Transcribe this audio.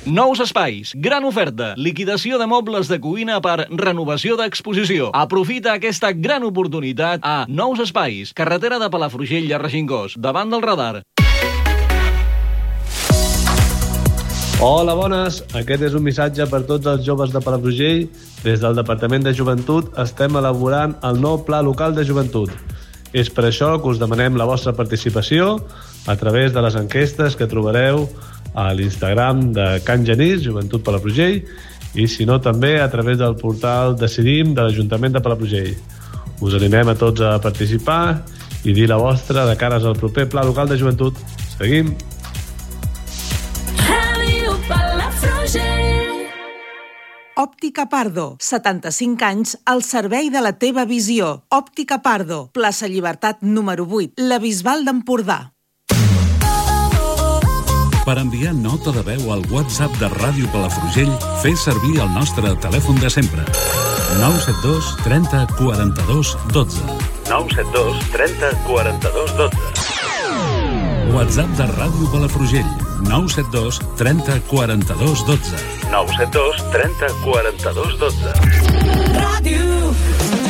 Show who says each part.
Speaker 1: Nous espais, gran oferta, liquidació de mobles de cuina per renovació d'exposició. Aprofita aquesta gran oportunitat a Nous Espais, carretera de Palafrugell a Regencós, davant del radar.
Speaker 2: Hola, bones. Aquest és un missatge per tots els joves de Palafrugell. Des del Departament de Joventut estem elaborant el nou Pla Local de Joventut. És per això que us demanem la vostra participació a través de les enquestes que trobareu a l'Instagram de Can Genís, Joventut Palafrugell, i si no també a través del portal Decidim de l'Ajuntament de Palafrugell. Us animem a tots a participar i dir la vostra de cares al proper Pla Local de Joventut. Seguim!
Speaker 3: Òptica Pardo, 75 anys al servei de la teva visió. Òptica Pardo, plaça Llibertat número 8, la Bisbal d'Empordà.
Speaker 4: Per enviar nota de veu al WhatsApp de Ràdio Palafrugell, fes servir el nostre telèfon de sempre. 972 30 42 12. 972 30 42 12. WhatsApp de Ràdio Palafrugell. 972 30 42 12. 972 30 42 12. Ràdio